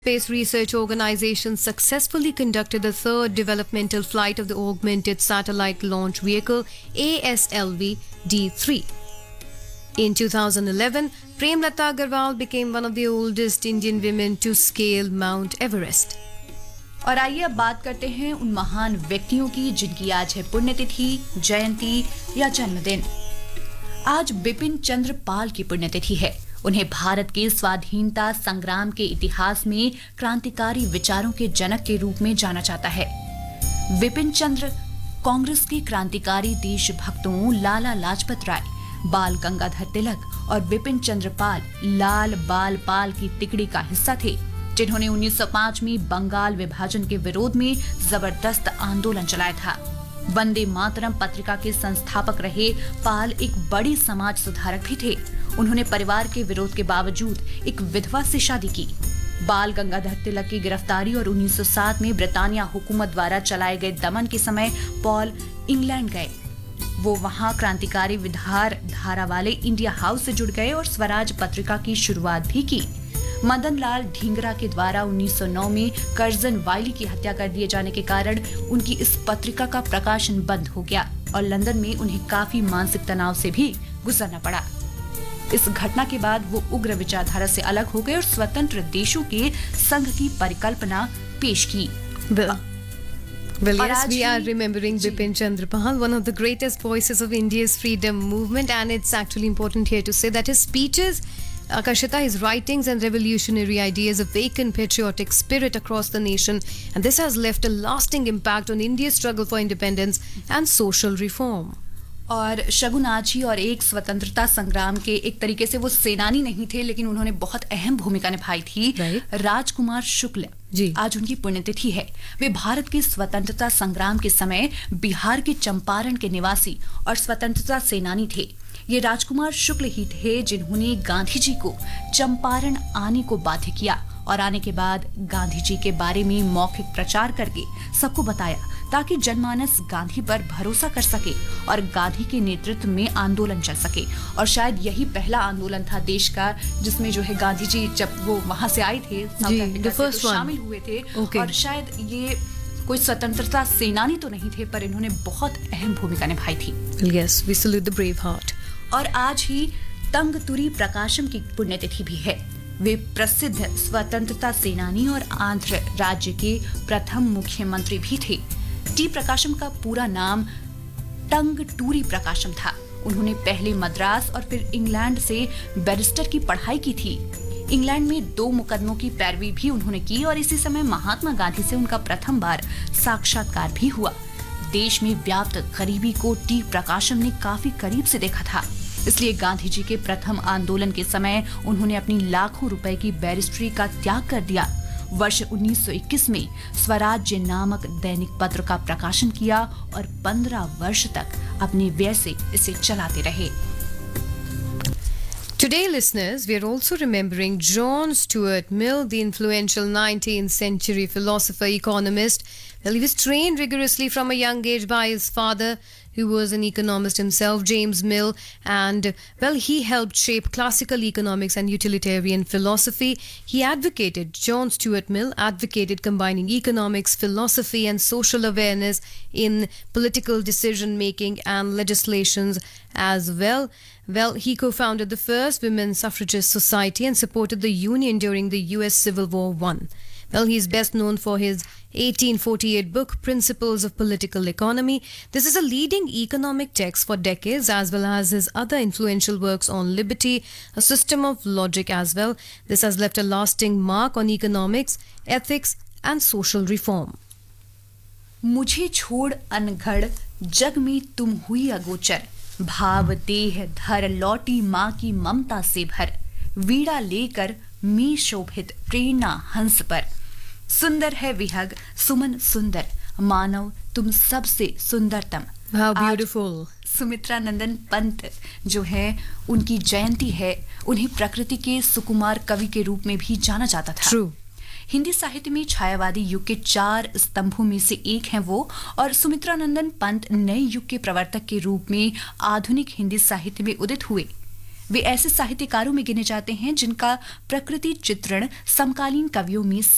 Space Research Organization successfully conducted the third developmental flight of the Augmented Satellite Launch Vehicle ASLV-D3. In 2011, Premlata Agarwal became one of the oldest Indian women to scale Mount Everest. और आइए अब बात करते हैं उन महान व्यक्तियों की जिनकी आज है पुण्यतिथि, जयंती या जन्मदिन। आज बिपिन चंद्र पाल की पुण्यतिथि है। उन्हें भारत के स्वाधीनता संग्राम के इतिहास में क्रांतिकारी विचारों के जनक के रूप में जाना जाता है। बिपिन चंद्र कांग्रेस के क्रांतिकारी देशभक्तों लाला लाजपत राय, बाल गंगाधर तिलक और बिपिन चंद्र पाल लाल बाल पाल की तिकड़ी का हिस्सा थे, जिन्होंने 1905 में बंगाल विभाजन के विरोध में जबरदस्त आंदोलन चलाया था। वंदे मातरम पत्रिका के संस्थापक रहे पाल एक बड़ी समाज सुधारक भी थे। उन्होंने परिवार के विरोध के बावजूद एक विधवा से शादी की। बाल गंगाधर तिलक की गिरफ्तारी और 1907 में ब्रिटानिया हुकूमत द्वारा चलाए गए दमन के समय पॉल इंग्लैंड गए। वो वहां क्रांतिकारी विधार धारा वाले इंडिया हाउस से जुड़ गए और स्वराज पत्रिका की शुरुआत भी की। मदन लाल ढींगरा के द्वारा 1909 में कर्जन वाइली की हत्या कर दिए जाने के कारण उनकी इस पत्रिका का प्रकाशन बंद हो गया और लंदन में उन्हें काफी मानसिक तनाव से भी गुजरना पड़ा। इस घटना के बाद वो उग्र विचारधारा से अलग हो गए और स्वतंत्र देशों के संघ की परिकल्पना पेश की। Well, yes, we are remembering Bipin Chandra Pal, one of the greatest voices of India's freedom movement, and it's actually important here to say that his speeches, Akashita, his writings and revolutionary ideas awakened patriotic spirit across the nation, and this has left a lasting impact on India's struggle for independence and social reform. और शगुन आजी और एक स्वतंत्रता संग्राम के एक तरीके से वो सेनानी नहीं थे, लेकिन उन्होंने बहुत अहम भूमिका निभाई थी। राजकुमार शुक्ल जी, आज उनकी पुण्यतिथि है। वे भारत के स्वतंत्रता संग्राम के समय बिहार के चंपारण के निवासी और स्वतंत्रता सेनानी थे। ये राजकुमार शुक्ल ही थे जिन्होंने गांधी जी को चंपारण आने को बाध्य किया और आने के बाद गांधी जी के बारे में मौखिक प्रचार करके सबको बताया, ताकि जनमानस गांधी पर भरोसा कर सके और गांधी के नेतृत्व में आंदोलन चल सके। और शायद यही पहला आंदोलन था देश का जिसमें जो है गांधी जी जब वो वहां से आए थे साउथ अफ्रीका से, तो शामिल हुए थे। और शायद ये कोई स्वतंत्रता सेनानी तो नहीं थे, पर इन्होंने बहुत अहम भूमिका निभाई थी। Yes, we salute the brave heart. और आज ही तंगतुरी प्रकाशम की पुण्यतिथि भी है। वे प्रसिद्ध स्वतंत्रता सेनानी और आंध्र राज्य के प्रथम मुख्यमंत्री भी थे। टी प्रकाशम का पूरा नाम टंगटूरी प्रकाशम था। उन्होंने पहले मद्रास और फिर इंग्लैंड से बैरिस्टर की पढ़ाई की थी। इंग्लैंड में 2 मुकदमों की पैरवी भी उन्होंने की और इसी समय महात्मा गांधी से उनका प्रथम बार साक्षात्कार भी हुआ। देश में व्याप्त गरीबी को टी प्रकाशम ने काफी करीब से देखा था, इसलिए गांधी जी के प्रथम आंदोलन के समय उन्होंने अपनी लाखों रुपए की बैरिस्ट्री का त्याग कर दिया। वर्ष 1921 में स्वराज्य नामक दैनिक पत्र का प्रकाशन किया और 15 वर्ष तक अपने व्यय से इसे चलाते रहे। Today, listeners, we are also remembering John Stuart Mill, the influential 19th century philosopher, economist. Well, he was trained rigorously from a young age by his father, who was an economist himself, James Mill, and, well, he helped shape classical economics and utilitarian philosophy. John Stuart Mill advocated combining economics, philosophy, and social awareness in political decision-making and legislations as well. Well, he co-founded the first women's suffragist society and supported the Union during the US Civil War I. Well, he is best known for his 1848 book, Principles of Political Economy. This is a leading economic text for decades, as well as his other influential works on liberty, a system of logic as well. This has left a lasting mark on economics, ethics, and social reform. मुझे छोड़ अनघड़ जग में तुम हुई अगोचर, भाव देह धर लौटी माँ की ममता से भर, वीणा लेकर मी शोभित प्रेरणा हंस पर, सुंदर है विहग सुमन सुंदर, मानव तुम सबसे सुंदरतम। How beautiful. सुमित्रा नंदन पंत जो है उनकी जयंती है। उन्हें प्रकृति के सुकुमार कवि के रूप में भी जाना जाता था। True. हिंदी साहित्य में छायावादी युग के 4 स्तंभों में से एक हैं वो, और सुमित्रा नंदन पंत नए युग के प्रवर्तक के रूप में आधुनिक हिंदी साहित्य में उदित हुए। वे ऐसे साहित्यकारों में गिने जाते हैं जिनका प्रकृति चित्रण समकालीन कवियों में